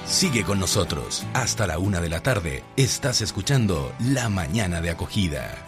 Sigue con nosotros. Hasta la 1 de la tarde. Estás escuchando La Mañana de Acogida.